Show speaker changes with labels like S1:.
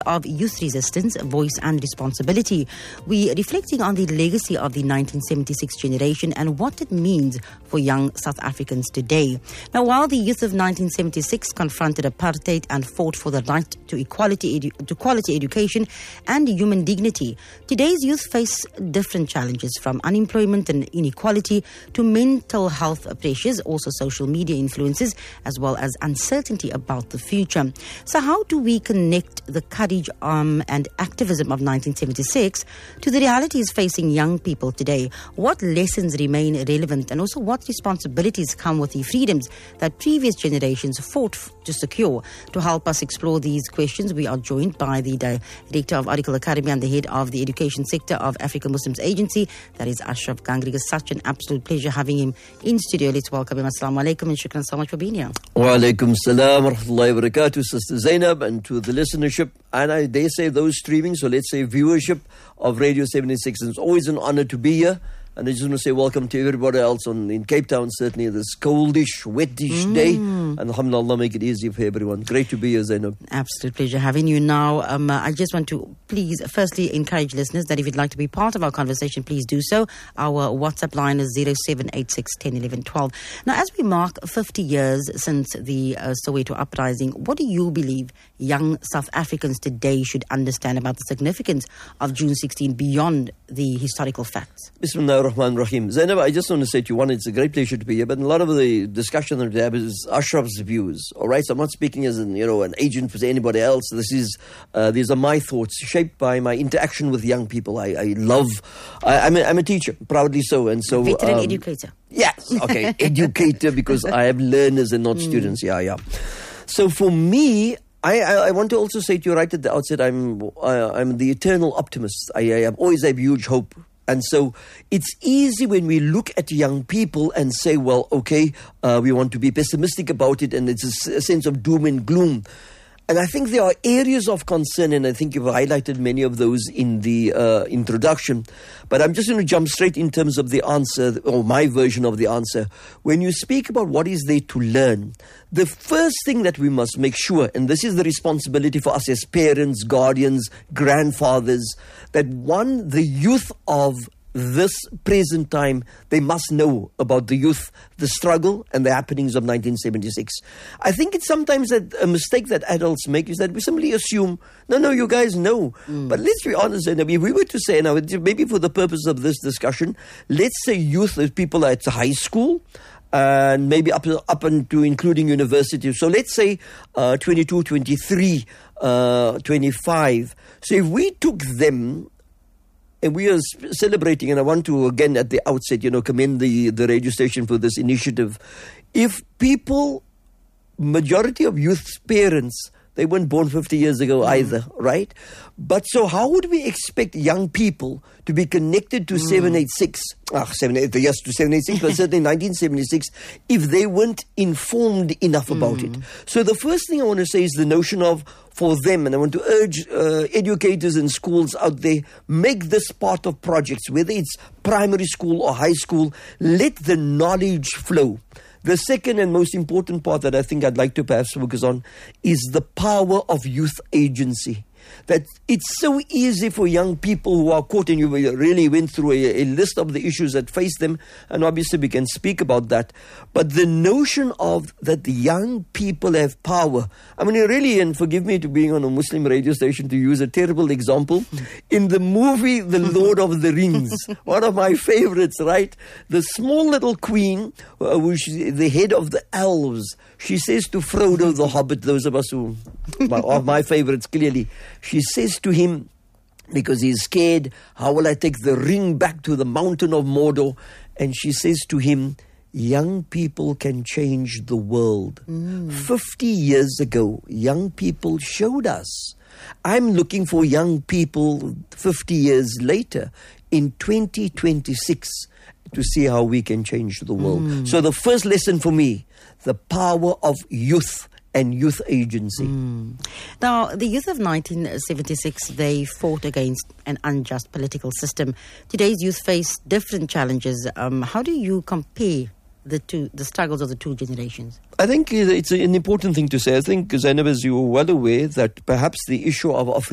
S1: of youth resistance, voice and responsibility. We're reflecting on the legacy of the 1976 generation and what it means for young South Africans today. Now, while the youth of 1976 confronted apartheid and fought for the right to quality education and human dignity, today's youth face different challenges, from unemployment and inequality to mental health pressures, also social media influences, as well as uncertainty about the future. So how do we connect the courage and activism of 1976 to the realities facing young people today? What lessons remain relevant, and also what responsibilities come with the freedoms that previous generations fought to secure? To help us explore these questions, we are joined by the Director of Article Academy and the Head of the Education Sector of African Muslims Agency, that is Ashraf Gangri. It's such an absolute pleasure having him in studio. Let's welcome him. Assalamu alaikum and shukran so much for being here.
S2: Wa alaikum salam wa rahmatullahi wa barakatuh, Sister Zainab, and to the listenership, and I dare say those streaming, so let's say viewership of Radio 76. It's always an honor to be here. And I just want to say welcome to everybody else in Cape Town, certainly this coldish, wetish day. And alhamdulillah, make it easy for everyone. Great to be here, Zainab.
S1: Absolute pleasure having you now. I just want to please firstly encourage listeners that if you'd like to be part of our conversation, please do so. Our WhatsApp line is 0786 10 11 12. Now, as we mark 50 years since the Soweto uprising, what do you believe young South Africans today should understand about the significance of June 16 beyond the historical facts?
S2: Bismillah ar-Rahman ar-Rahim. Zainab, I just want to say to you, one, it's a great pleasure to be here, but a lot of the discussion that we have is Ashraf's views, all right? So I'm not speaking as an agent for anybody else. These are my thoughts, shaped by my interaction with young people. I'm a teacher, proudly so. And so
S1: veteran educator.
S2: Yes, okay, educator, because I have learners and not students, yeah. So for me, I want to also say to you right at the outset, I'm the eternal optimist. I always have huge hope. And so it's easy when we look at young people and say, well, okay, we want to be pessimistic about it, and it's a sense of doom and gloom. And I think there are areas of concern, and I think you've highlighted many of those in the introduction. But I'm just going to jump straight in terms of the answer, or my version of the answer. When you speak about what is there to learn, the first thing that we must make sure, and this is the responsibility for us as parents, guardians, grandfathers, that one, the youth of this present time, they must know about the youth, the struggle and the happenings of 1976. I think it's sometimes a mistake that adults make is that we simply assume, no, you guys know. But let's be honest, and if we were to say, now maybe for the purpose of this discussion, let's say youth as people at high school, and maybe up into including university. So let's say 22, 23, 25. So if we took them, and we are celebrating, and I want to, again, at the outset, commend the radio station for this initiative. If people, majority of youth's parents, they weren't born 50 years ago either, right? But so how would we expect young people to be connected to 786, but certainly 1976, if they weren't informed enough about it? So the first thing I want to say is the notion of, for them, and I want to urge educators in schools out there, make this part of projects, whether it's primary school or high school, let the knowledge flow. The second and most important part that I think I'd like to perhaps focus on is the power of youth agency. That it's so easy for young people who are caught, and you really went through a list of the issues that face them, and obviously we can speak about that. But the notion of that the young people have power. I mean, really, and forgive me to being on a Muslim radio station to use a terrible example, in the movie The Lord of the Rings, one of my favorites, right? The small little queen, which is the head of the elves, she says to Frodo the Hobbit, those of us who are my favorites clearly, she says to him, because he's scared, how will I take the ring back to the mountain of Mordor? And she says to him, young people can change the world. 50 years ago, young people showed us. I'm looking for young people 50 years later in 2026 to see how we can change the world. So the first lesson for me, the power of youth and youth agency.
S1: Now, the youth of 1976, they fought against an unjust political system. Today's youth face different challenges. How do you compare the struggles of the two generations?
S2: I think it's an important thing to say. I think, Zainab, as you are well aware, that perhaps the issue of